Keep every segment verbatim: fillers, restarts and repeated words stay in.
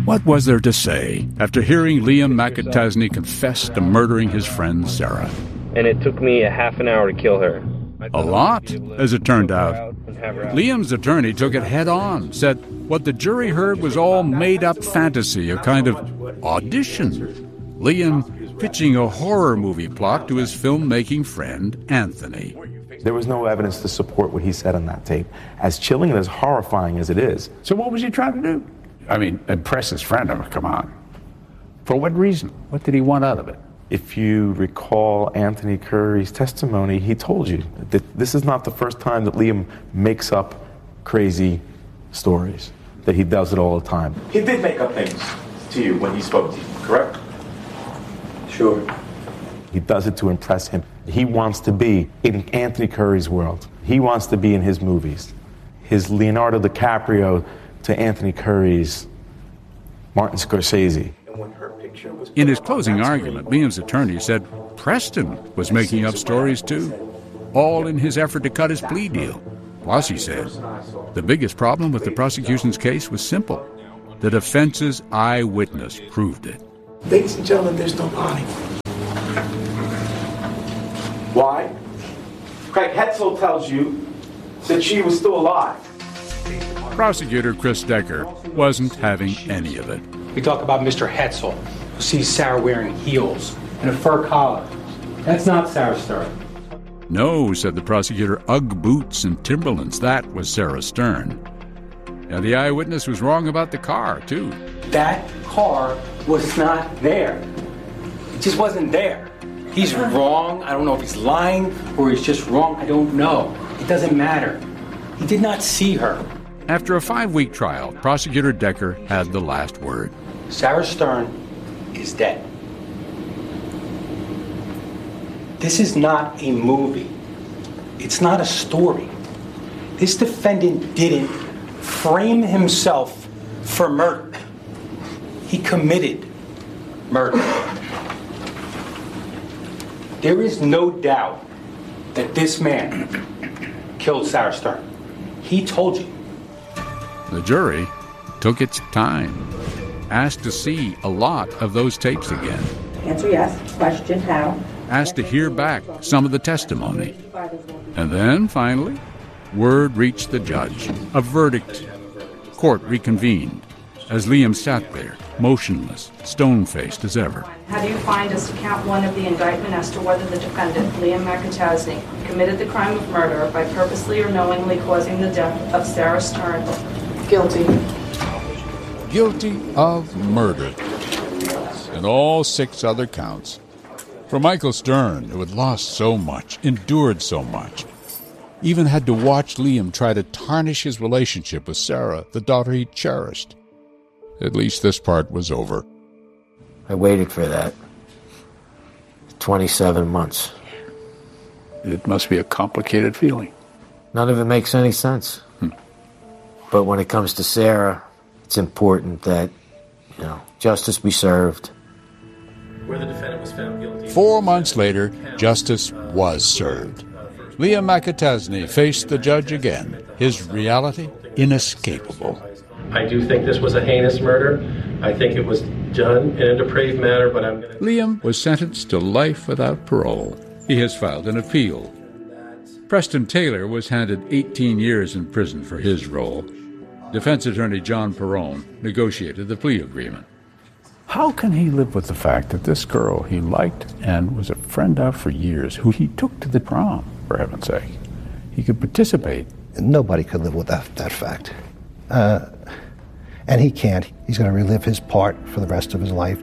What was there to say after hearing Liam McAtasney confess to murdering his friend Sarah? And it took me a half an hour to kill her. A lot, as it turned out. Liam's attorney took it head on, said what the jury heard was all made-up fantasy, a kind of audition. Liam pitching a horror movie plot to his filmmaking friend, Anthony. There was no evidence to support what he said on that tape, as chilling and as horrifying as it is. So what was he trying to do? I mean, impress his friend? Oh, come on. For what reason? What did he want out of it? If you recall Anthony Curry's testimony, he told you that this is not the first time that Liam makes up crazy stories, that he does it all the time. He did make up things to you when he spoke to you, correct? Sure. He does it to impress him. He wants to be in Anthony Curry's world. He wants to be in his movies. His Leonardo DiCaprio to Anthony Curry's Martin Scorsese. In his closing argument, Liam's attorney said Preston was making up stories too, all in his effort to cut his plea deal. Plus, he said, the biggest problem with the prosecution's case was simple. The defense's eyewitness proved it. Ladies and gentlemen, there's no body. Why? Craig Hetzel tells you that she was still alive. Prosecutor Chris Decker wasn't having any of it. We talk about Mister Hetzel, who sees Sarah wearing heels and a fur collar. That's not Sarah Stern. No, said the prosecutor, Ugg boots and Timberlands. That was Sarah Stern. And the eyewitness was wrong about the car, too. That car was not there. It just wasn't there. He's wrong. I don't know if he's lying or he's just wrong. I don't know. It doesn't matter. He did not see her. After a five-week trial, Prosecutor Decker had the last word. Sarah Stern is dead. This is not a movie. It's not a story. This defendant didn't frame himself for murder. He committed murder. There is no doubt that this man killed Sarah Stern. He told you. The jury took its time, asked to see a lot of those tapes again. Answer yes. Question how? Asked to hear back some of the testimony. And then, finally, word reached the judge. A verdict. Court reconvened as Liam sat there, motionless, stone-faced as ever. How do you find as to count one of the indictment as to whether the defendant, Liam McAtasney, committed the crime of murder by purposely or knowingly causing the death of Sarah Stern? Guilty. Guilty of murder. And all six other counts. For Michael Stern, who had lost so much, endured so much, even had to watch Liam try to tarnish his relationship with Sarah, the daughter he cherished. At least this part was over. I waited for that. twenty-seven months. It must be a complicated feeling. None of it makes any sense. Hmm. But when it comes to Sarah, it's important that, you know, justice be served. Where the defendant was found guilty. Four months later, justice was served. Liam McAtasney faced the judge again, his reality inescapable. I do think this was a heinous murder. I think it was done in a depraved manner, but I'm going to... Liam was sentenced to life without parole. He has filed an appeal. Preston Taylor was handed eighteen years in prison for his role. Defense attorney John Perrone negotiated the plea agreement. How can he live with the fact that this girl he liked and was a friend of for years, who he took to the prom, for heaven's sake, he could participate? Nobody could live with that, that fact. Uh, and he can't. He's going to relive his part for the rest of his life.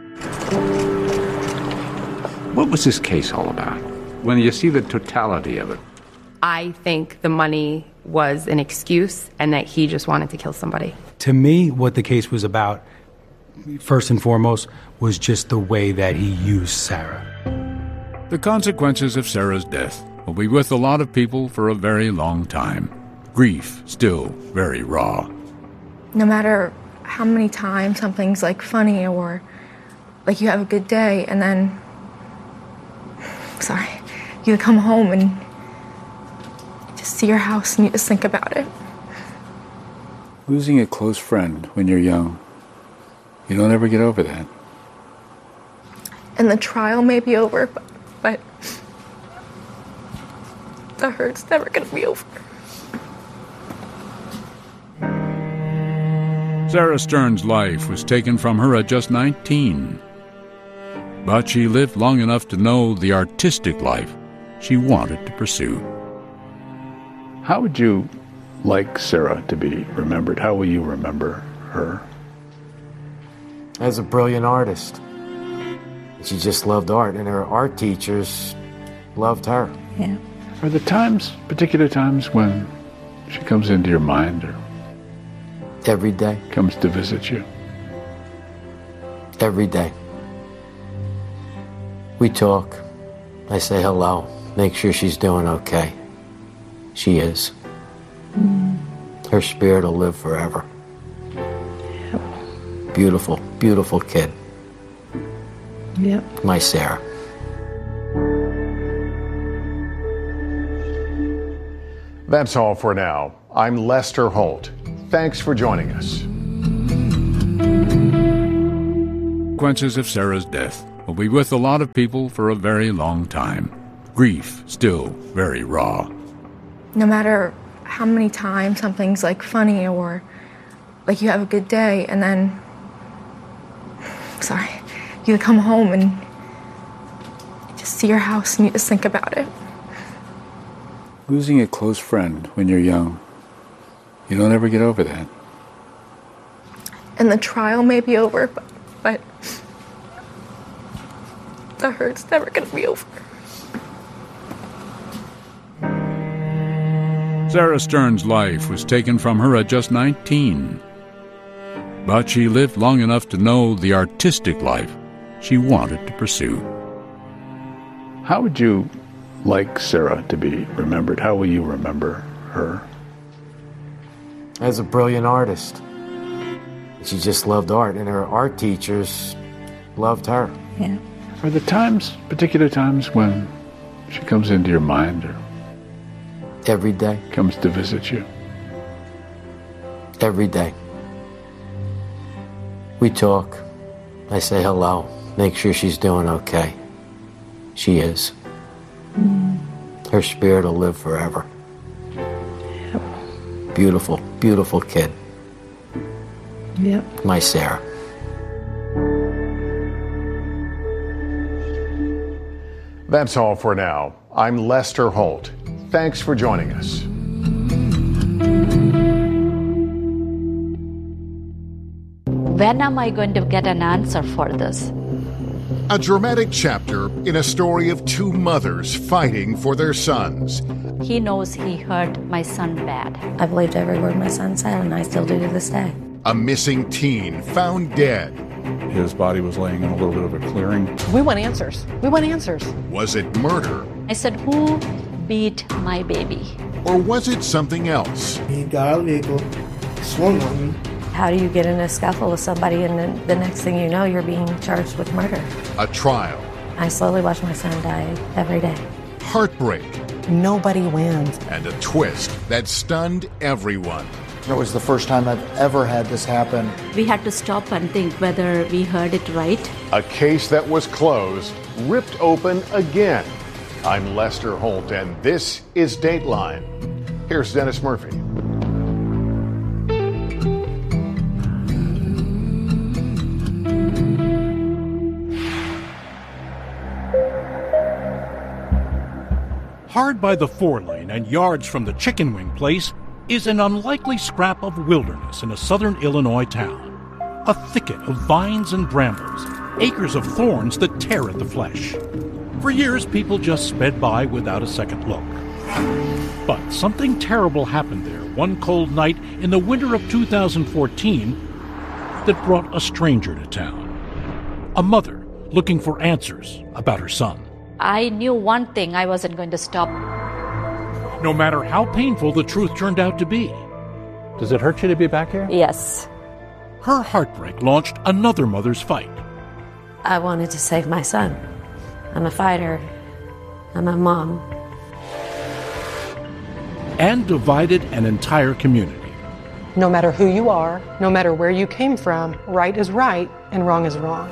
What was this case all about? When you see the totality of it. I think the money was an excuse and that he just wanted to kill somebody. To me, what the case was about, first and foremost, was just the way that he used Sarah. The consequences of Sarah's death will be with a lot of people for a very long time. Grief still very raw. No matter how many times something's like funny or like you have a good day and then, sorry, you come home and just see your house and you just think about it. Losing a close friend when you're young You don't ever get over that. And the trial may be over, but, but the hurt's never going to be over. Sarah Stern's life was taken from her at just nineteen. But she lived long enough to know the artistic life she wanted to pursue. How would you like Sarah to be remembered? How will you remember her? As a brilliant artist. She just loved art, and her art teachers loved her. Yeah. Are there times, particular times, when she comes into your mind or Every day. comes to visit you? Every day. We talk. I say hello. Make sure she's doing okay. She is. Mm. Her spirit will live forever. Yep. Beautiful, beautiful kid. Yep. My Sarah. That's all for now. I'm Lester Holt. Thanks for joining us. Consequences of Sarah's death will be with a lot of people for a very long time. Grief still very raw. No matter how many times something's like funny or like you have a good day and then, sorry, you come home and you just see your house and you just think about it. Losing a close friend when you're young, you don't ever get over that. And the trial may be over, but, but the hurt's never going to be over. Sarah Stern's life was taken from her at just nineteen. But she lived long enough to know the artistic life she wanted to pursue. How would you like Sarah to be remembered? How will you remember her? As a brilliant artist. She just loved art, and her art teachers loved her. Yeah. Are there times, particular times, when she comes into your mind or Every day. comes to visit you? Every day. We talk. I say hello. Make sure she's doing okay. She is. Mm. Her spirit will live forever. Yep. Beautiful, beautiful kid. Yep. My Sarah. That's all for now. I'm Lester Holt. Thanks for joining us. When am I going to get an answer for this? A dramatic chapter in a story of two mothers fighting for their sons. He knows he hurt my son bad. I believed every word my son said, and I still do to this day. A missing teen found dead. His body was laying in a little bit of a clearing. We want answers. We want answers. Was it murder? I said, who beat my baby? Or was it something else? He got out of the vehicle, swung on me. How do you get in a scuffle with somebody and then the next thing you know, you're being charged with murder? A trial. I slowly watch my son die every day. Heartbreak. Nobody wins. And a twist that stunned everyone. It was the first time I've ever had this happen. We had to stop and think whether we heard it right. A case that was closed, ripped open again. I'm Lester Holt, and this is Dateline. Here's Dennis Murphy. Hard by the four-lane and yards from the chicken wing place is an unlikely scrap of wilderness in a southern Illinois town. A thicket of vines and brambles, acres of thorns that tear at the flesh. For years, people just sped by without a second look. But something terrible happened there one cold night in the winter of two thousand fourteen that brought a stranger to town. A mother looking for answers about her son. I knew one thing, I wasn't going to stop. No matter how painful the truth turned out to be. Does it hurt you to be back here? Yes. Her heartbreak launched another mother's fight. I wanted to save my son. I'm a fighter. I'm a mom. And divided an entire community. No matter who you are, no matter where you came from, right is right and wrong is wrong.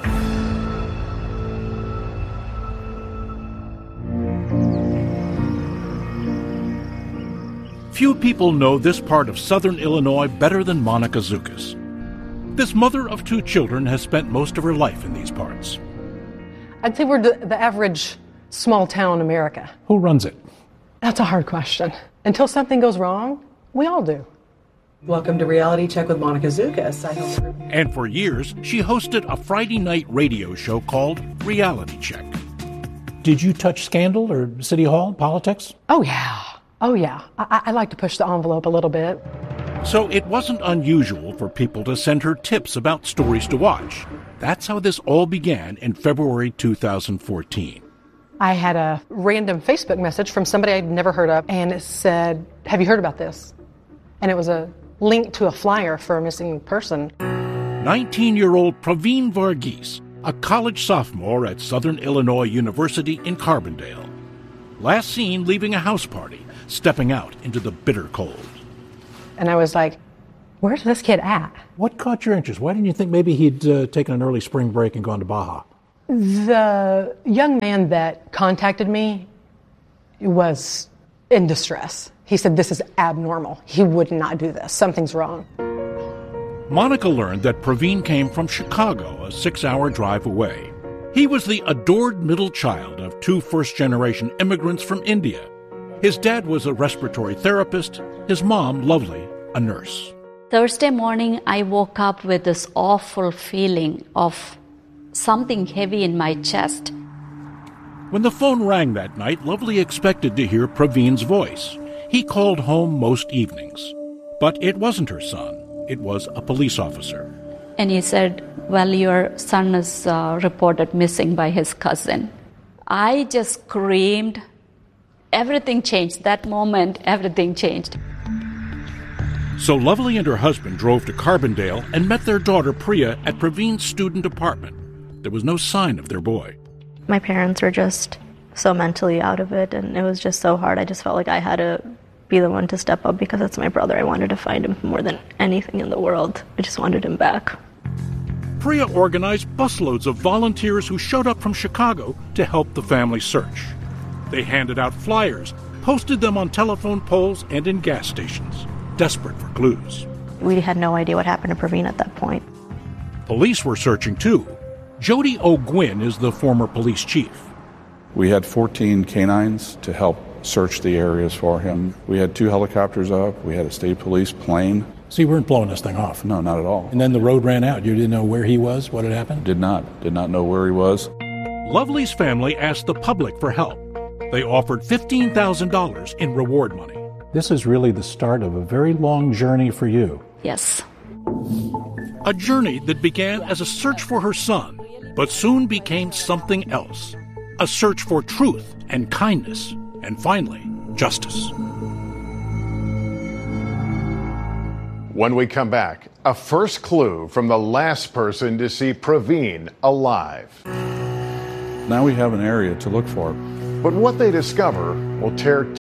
Few people know this part of southern Illinois better than Monica Zukas. This mother of two children has spent most of her life in these parts. I'd say we're the, the average small town America. Who runs it? That's a hard question. Until something goes wrong, we all do. Welcome to Reality Check with Monica Zukas. I hope. And for years, she hosted a Friday night radio show called Reality Check. Did you touch scandal or City Hall, politics? Oh, yeah. Oh, yeah. I, I like to push the envelope a little bit. So it wasn't unusual for people to send her tips about stories to watch. That's how this all began in February two thousand fourteen. I had a random Facebook message from somebody I'd never heard of, and it said, "Have you heard about this?" And it was a link to a flyer for a missing person. nineteen-year-old Praveen Varghese, a college sophomore at Southern Illinois University in Carbondale. Last seen leaving a house party, stepping out into the bitter cold. And I was like, where's this kid at? What caught your interest? Why didn't you think maybe he'd uh, taken an early spring break and gone to Baja? The young man that contacted me was in distress. He said, this is abnormal. He would not do this. Something's wrong. Monica learned that Praveen came from Chicago, a six-hour drive away. He was the adored middle child of two first-generation immigrants from India. His dad was a respiratory therapist, his mom, Lovely, a nurse. Thursday morning, I woke up with this awful feeling of something heavy in my chest. When the phone rang that night, Lovely expected to hear Praveen's voice. He called home most evenings. But it wasn't her son. It was a police officer. And he said, well, your son is uh, reported missing by his cousin. I just screamed. Everything changed. That moment, everything changed. So Lovely and her husband drove to Carbondale and met their daughter Priya at Praveen's student apartment. There was no sign of their boy. My parents were just so mentally out of it, and it was just so hard. I just felt like I had to be the one to step up because it's my brother. I wanted to find him more than anything in the world. I just wanted him back. Priya organized busloads of volunteers who showed up from Chicago to help the family search. They handed out flyers, posted them on telephone poles and in gas stations, desperate for clues. We had no idea what happened to Praveen at that point. Police were searching too. Jody O'Gwynn is the former police chief. We had fourteen canines to help search the areas for him. We had two helicopters up. We had a state police plane. So you weren't blowing this thing off? No, not at all. And then the road ran out. You didn't know where he was, what had happened? Did not. Did not know where he was. Lovely's family asked the public for help. They offered fifteen thousand dollars in reward money. This is really the start of a very long journey for you. Yes. A journey that began as a search for her son, but soon became something else. A search for truth and kindness, and finally, justice. When we come back, a first clue from the last person to see Praveen alive. Now we have an area to look for. But what they discover will tear